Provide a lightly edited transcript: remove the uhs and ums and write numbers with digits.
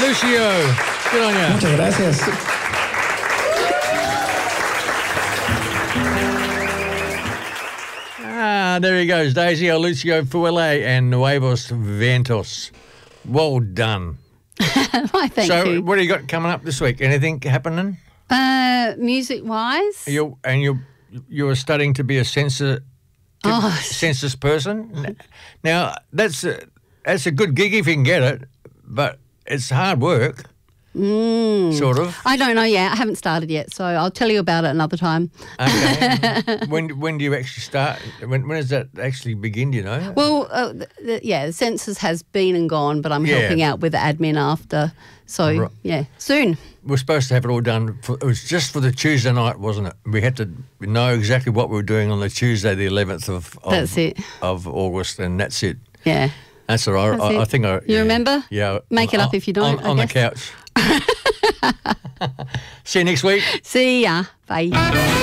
Lucio. Good on you. Muchas gracias. There he goes, Daisy Lucio Fuele and Nuevos Ventos. Well done. Why, thank you. So, what do you got coming up this week? Anything happening? Music-wise? You're studying to be a census person. Now, that's a good gig if you can get it, but it's hard work. Sort of. I don't know yet. I haven't started yet, so I'll tell you about it another time. Okay. When do you actually start? When does that actually begin, do you know? Well, the census has been and gone, but I'm helping out with the admin after. So, soon. We're supposed to have it all done. It was just for the Tuesday night, wasn't it? We had to know exactly what we were doing on the Tuesday, the 11th of August, and that's it. Yeah. That's all right. I think You remember? Yeah. Make it up if you don't. On the couch. See you next week. See ya. Bye.